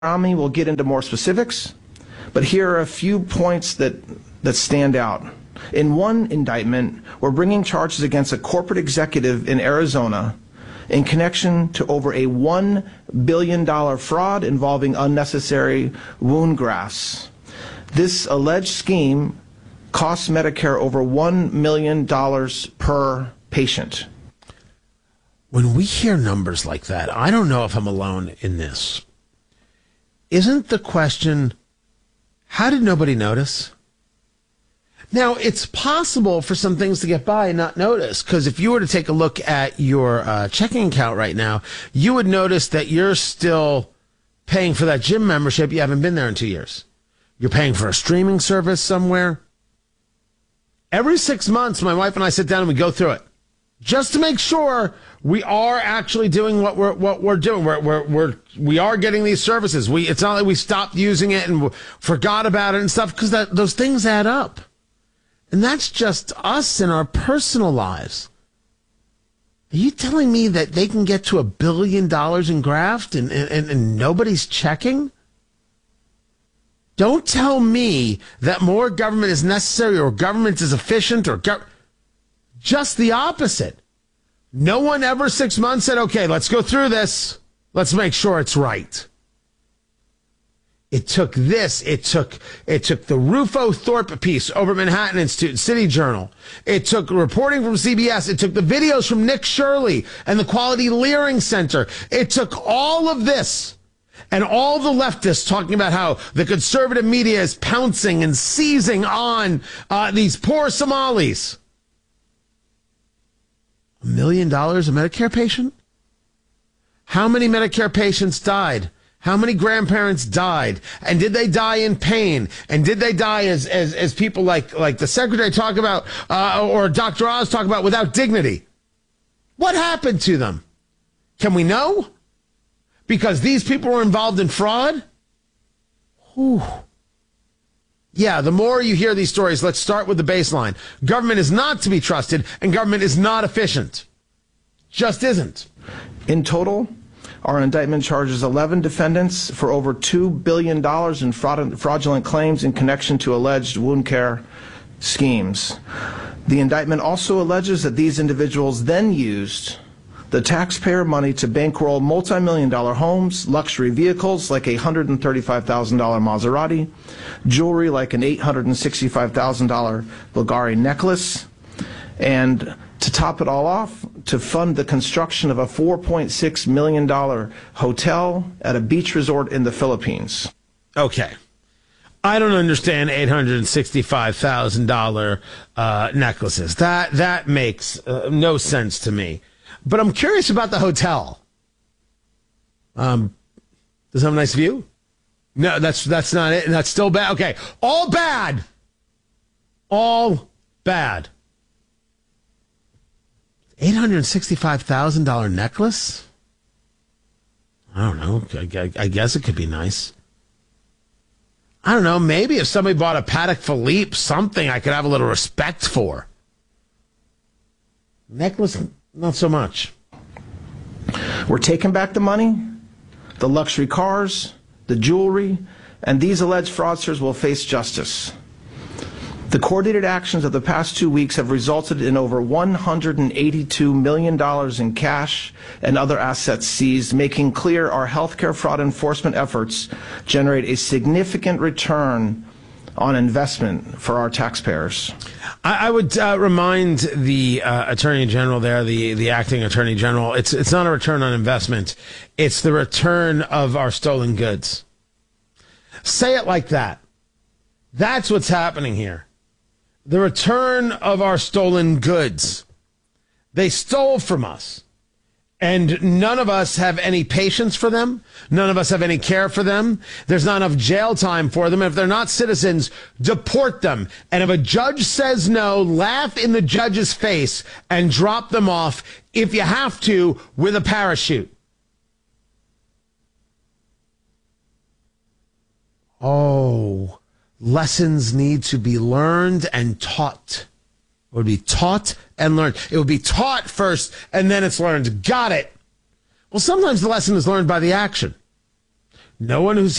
Rami will get into more specifics, but here are a few points that stand out. In one indictment, we're bringing charges against a corporate executive in Arizona in connection to over a $1 billion fraud involving unnecessary wound grafts. This alleged scheme costs Medicare over $1 million per patient. When we hear numbers like that, I don't know if I'm alone in this. Isn't the question, how did nobody notice? Now, it's possible for some things to get by and not notice, because if you were to take a look at your checking account right now, you would notice that you're still paying for that gym membership. You haven't been there in 2 years. You're paying for a streaming service somewhere. Every 6 months, my wife and I sit down and we go through it, just to make sure we are actually doing what we're doing. We are getting these services. It's not like we stopped using it and forgot about it and stuff, because those things add up. And that's just us in our personal lives. Are you telling me that they can get to $1 billion in graft and nobody's checking? Don't tell me that more government is necessary or government is efficient or just the opposite. No one ever 6 months said, okay, let's go through this. Let's make sure it's right. It took this. It took the Rufo Thorpe piece over at Manhattan Institute, City Journal. It took reporting from CBS. It took the videos from Nick Shirley and the Quality Leering Center. It took all of this and all the leftists talking about how the conservative media is pouncing and seizing on these poor Somalis. $1 million a Medicare patient? How many Medicare patients died? How many grandparents died? And did they die in pain? And did they die as people like the secretary talk about, or Dr. Oz talk about, without dignity? What happened to them? Can we know? Because these people were involved in fraud? Whew. Yeah, the more you hear these stories, let's start with the baseline. Government is not to be trusted, and government is not efficient. Just isn't. In total, our indictment charges 11 defendants for over $2 billion in fraudulent claims in connection to alleged wound care schemes. The indictment also alleges that these individuals then used the taxpayer money to bankroll multi-million-dollar homes, luxury vehicles like a $135,000 Maserati, jewelry like an $865,000 Bulgari necklace, and to top it all off, to fund the construction of a $4.6 million hotel at a beach resort in the Philippines. Okay. I don't understand $865,000 necklaces. That makes no sense to me. But I'm curious about the hotel. Does it have a nice view? No, that's not it. That's still bad. Okay. All bad. All bad. $865,000 necklace? I don't know. I guess it could be nice. I don't know. Maybe if somebody bought a Patek Philippe, something I could have a little respect for. Necklace, not so much. We're taking back the money, the luxury cars, the jewelry, and these alleged fraudsters will face justice. The coordinated actions of the past 2 weeks have resulted in over $182 million in cash and other assets seized, making clear our healthcare fraud enforcement efforts generate a significant return on investment for our taxpayers. I would remind the Attorney General there, the acting Attorney General, it's not a return on investment. It's the return of our stolen goods. Say it like that. That's what's happening here. The return of our stolen goods. They stole from us. And none of us have any patience for them. None of us have any care for them. There's not enough jail time for them. And if they're not citizens, deport them. And if a judge says no, laugh in the judge's face and drop them off, if you have to, with a parachute. Oh, lessons need to be learned and taught. It would be taught and learned. It would be taught first, and then it's learned. Got it. Well, sometimes the lesson is learned by the action. No one who's